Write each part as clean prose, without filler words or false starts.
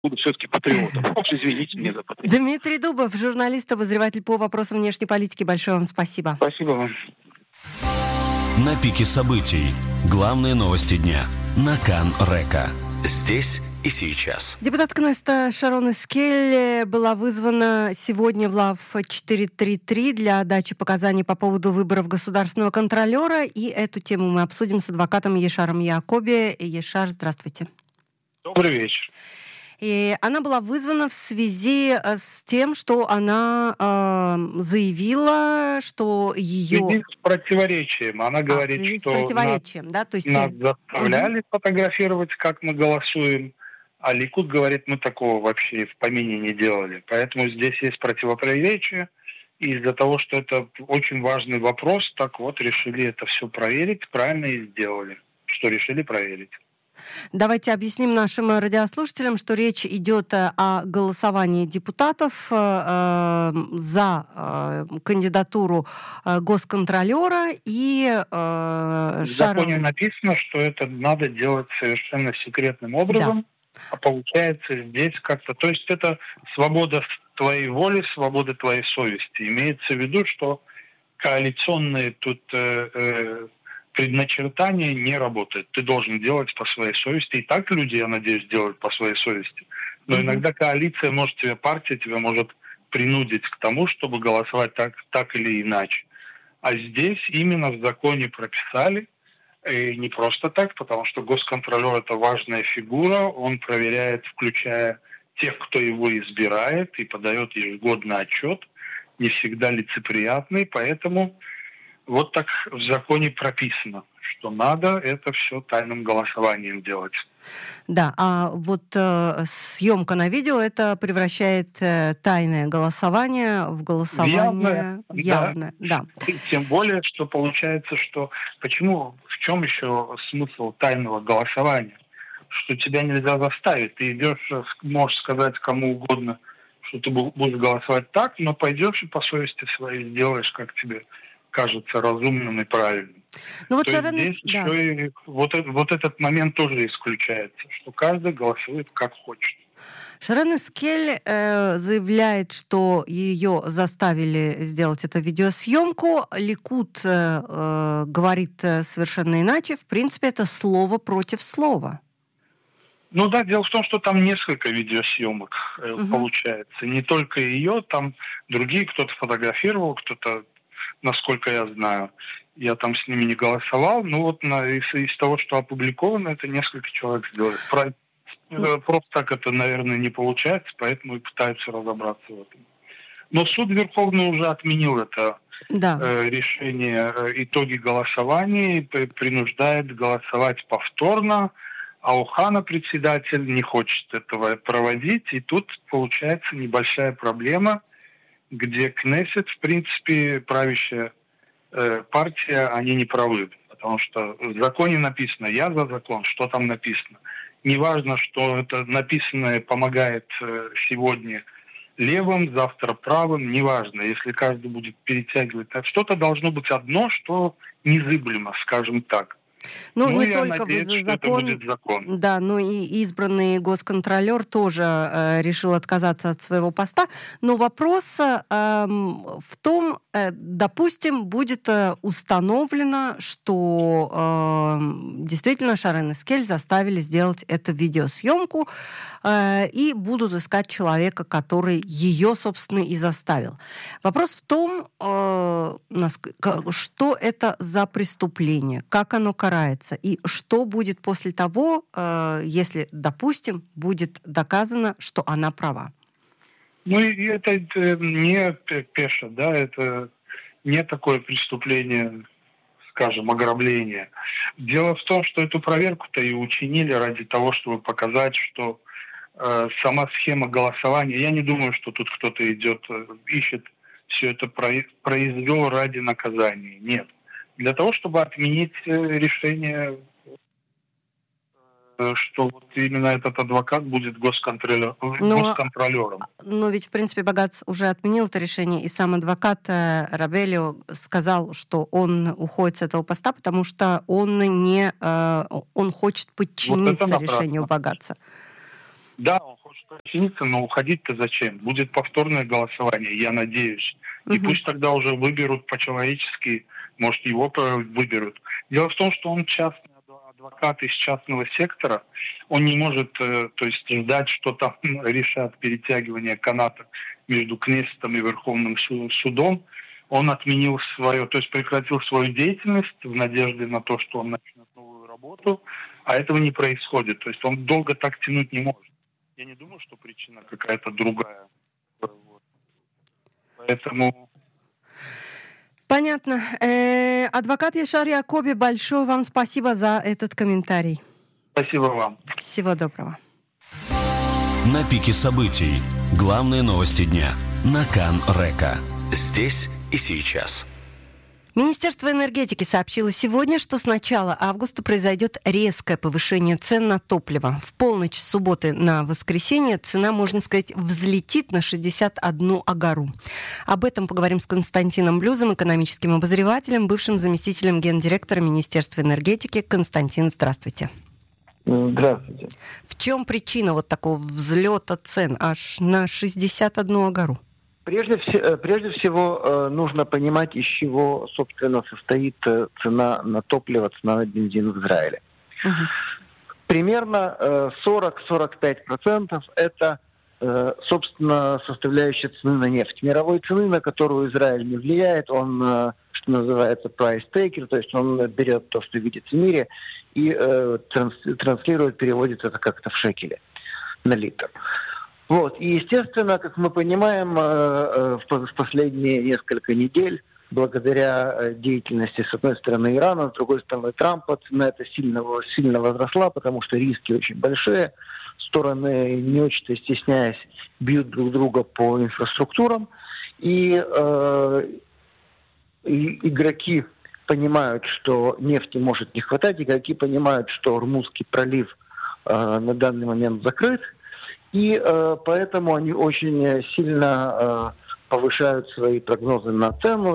буду все-таки патриотом. Уж извините меня за патриот. Дмитрий Дубов, журналист, обозреватель по вопросам внешней политики. Большое вам спасибо. Спасибо вам. На пике событий. Главные новости дня. На Кан-Река. Здесь и сейчас. Депутат Кнессета Шарон Эскель была вызвана сегодня в ЛАВ 433 для дачи показаний по поводу выборов государственного контролера. И эту тему мы обсудим с адвокатом Ешаром Яакоби. Ешар, здравствуйте. Добрый вечер. И она была вызвана в связи с тем, что она заявила, что ее... В связи с противоречием. Она говорит, в связи что с противоречием, да? То есть... нас заставляли фотографировать, как мы голосуем, а Ликуд говорит, мы такого вообще в помине не делали. Поэтому здесь есть противоречие. И из-за того, что это очень важный вопрос, так вот решили это все проверить, правильно и сделали, что решили проверить. Давайте объясним нашим радиослушателям, что речь идет о голосовании депутатов за кандидатуру госконтролера и В законе написано, что это надо делать совершенно секретным образом, а получается здесь как-то... То есть это свобода твоей воли, свобода твоей совести. Имеется в виду, что коалиционные тут... предначертание не работает. Ты должен делать по своей совести. И так люди, я надеюсь, делают по своей совести. Но иногда коалиция может тебя, партия тебя может принудить к тому, чтобы голосовать так или иначе. А здесь именно в законе прописали, и не просто так, потому что госконтролер – это важная фигура, он проверяет, включая тех, кто его избирает, и подает ежегодно отчет, не всегда лицеприятный, поэтому... Вот так в законе прописано, что надо это все тайным голосованием делать. Да, а вот съемка на видео это превращает тайное голосование в голосование явное. Да. И тем более, что получается, что почему, в чем еще смысл тайного голосования? Что тебя нельзя заставить. Ты идешь, можешь сказать кому угодно, что ты будешь голосовать так, но пойдешь и по совести своей сделаешь, как тебе кажется разумным и правильным. Ну, вот здесь еще и вот этот момент тоже исключается, что каждый голосует как хочет. Шарон Эскель заявляет, что ее заставили сделать эту видеосъемку. Ликуд говорит совершенно иначе. В принципе, это слово против слова. Ну да, дело в том, что там несколько видеосъемок получается. Не только ее, там другие, кто-то фотографировал, кто-то, насколько я знаю, я там с ними не голосовал, но вот из того, что опубликовано, это несколько человек сделали. Просто так это, наверное, не получается, поэтому и пытаются разобраться в этом. Но суд Верховный уже отменил это решение, итоги голосования, и принуждает голосовать повторно, а Охана, председатель, не хочет этого проводить, и тут получается небольшая проблема, где Кнессет, в принципе, правящая партия, они не правы. Потому что в законе написано «я за закон», что там написано. Неважно, что это написанное помогает сегодня левым, завтра правым, неважно. Если каждый будет перетягивать, так что-то должно быть одно, что незыблемо, скажем так. Ну, не я только надеюсь, закон, это будет закон. Да, но и избранный госконтролер тоже решил отказаться от своего поста. Но вопрос в том, допустим, будет установлено, что действительно Шарон Эскель заставили сделать эту видеосъемку и будут искать человека, который ее, собственно, и заставил. Вопрос в том, что это за преступление, как оно карается, и что будет после того, если, допустим, будет доказано, что она права. Ну, и это не пеша, да, это не такое преступление, скажем, ограбление. Дело в том, что эту проверку-то и учинили ради того, чтобы показать, что сама схема голосования, я не думаю, что тут кто-то идет, ищет все это произвел ради наказания. Нет. Для того, чтобы отменить решение, что вот именно этот адвокат будет госконтролером. Но ведь, в принципе, Багац уже отменил это решение, и сам адвокат Рабелио сказал, что он уходит с этого поста, потому что он хочет подчиниться решению Багаца. Да, он хочет присоединиться, но уходить-то зачем? Будет повторное голосование, я надеюсь. И пусть тогда уже выберут по-человечески, может, его выберут. Дело в том, что он частный адвокат из частного сектора. Он не может то есть, ждать, что там решат перетягивание каната между Кнессетом и Верховным судом. Он отменил свое, то есть прекратил свою деятельность в надежде на то, что он начнет новую работу, а этого не происходит. То есть он долго так тянуть не может. Я не думаю, что причина какая-то другая. Поэтому... Понятно. Адвокат Яшар Якоби, большое вам спасибо за этот комментарий. Спасибо вам. Всего доброго. На пике событий. Главные новости дня. На Кан Река. Здесь и сейчас. Министерство энергетики сообщило сегодня, что с начала августа произойдет резкое повышение цен на топливо. В полночь с субботы на воскресенье цена, можно сказать, взлетит на 61 агару. Об этом поговорим с Константином Блюзом, экономическим обозревателем, бывшим заместителем гендиректора Министерства энергетики. Константин, здравствуйте. Здравствуйте. В чем причина вот такого взлета цен аж на 61 агару? Прежде всего, нужно понимать, из чего, собственно, состоит цена на топливо, цена на бензин в Израиле. Примерно 40-45% это, собственно, составляющая цены на нефть. Мировой цены, на которую Израиль не влияет, он, что называется, price taker, то есть он берет то, что видится в мире, и транслирует, переводит это как-то в шекели на литр. Вот. И, естественно, как мы понимаем, в последние несколько недель, благодаря деятельности, с одной стороны, Ирана, с другой стороны, Трампа, цена эта сильно возросла, потому что риски очень большие. Стороны, не очень-то стесняясь, бьют друг друга по инфраструктурам. И игроки понимают, что нефти может не хватать, игроки понимают, что Ормузский пролив на данный момент закрыт. И поэтому они очень сильно повышают свои прогнозы на цену,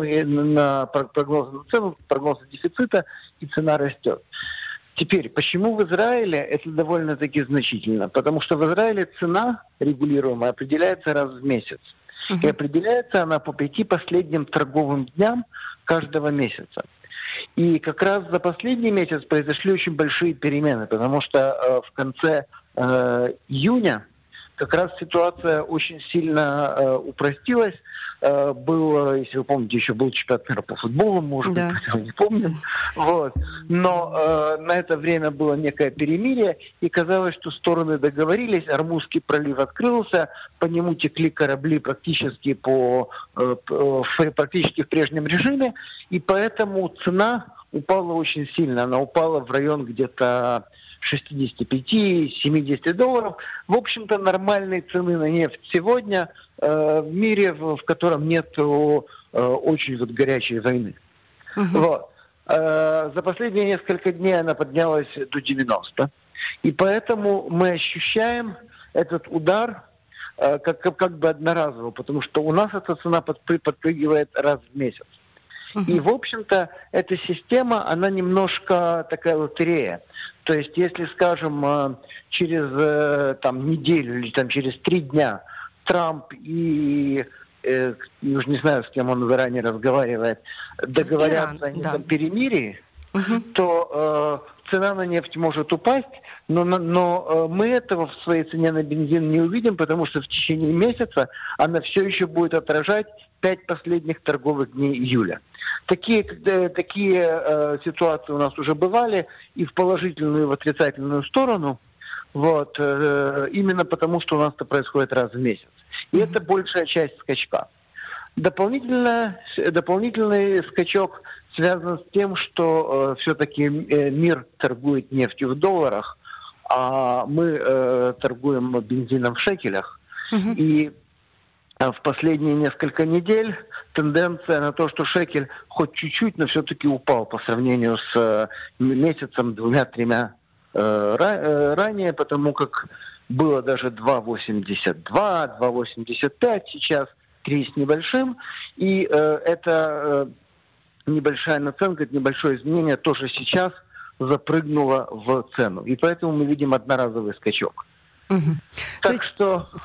прогнозы дефицита, и цена растет. Теперь, почему в Израиле это довольно-таки значительно? Потому что в Израиле цена регулируемая определяется раз в месяц. И определяется она по 5 последним торговым дням каждого месяца. И как раз за последний месяц произошли очень большие перемены, потому что в конце июня как раз ситуация очень сильно упростилась. Был, если вы помните, еще был чемпионат мира по футболу, может быть, не помним. Вот. Но на это время было некое перемирие, и казалось, что стороны договорились, Ормузский пролив открылся, по нему текли корабли практически практически в прежнем режиме, и поэтому цена упала очень сильно. Она упала в район где-то $65-70. В общем-то, нормальной цены на нефть сегодня в мире, в котором нет очень горячей войны. Вот. За последние несколько дней она поднялась до 90. И поэтому мы ощущаем этот удар как бы одноразово, потому что у нас эта цена подпрыгивает раз в месяц. И, в общем-то, эта система, она немножко такая лотерея. То есть, если, скажем, через неделю или через 3 дня Трамп и, уже не знаю, с кем он заранее разговаривает, договорятся о неком перемирии, то цена на нефть может упасть, но мы этого в своей цене на бензин не увидим, потому что в течение месяца она все еще будет отражать 5 последних торговых дней июля. Такие ситуации у нас уже бывали и в положительную, и в отрицательную сторону, вот, именно потому, что у нас это происходит раз в месяц. И это большая часть скачка. Дополнительный скачок связан с тем, что все-таки мир торгует нефтью в долларах, а мы торгуем бензином в шекелях. И в последние несколько недель тенденция на то, что шекель хоть чуть-чуть, но все-таки упал по сравнению с месяцем, 2-3 ранее, потому как было даже 2,82, 2,85, сейчас 3 с небольшим. И это небольшая наценка, это небольшое изменение тоже сейчас запрыгнуло в цену. И поэтому мы видим одноразовый скачок. Угу. Так что...